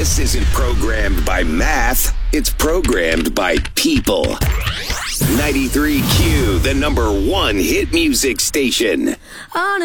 This isn't programmed by math, it's programmed by people. 93Q, the #1 hit music station. On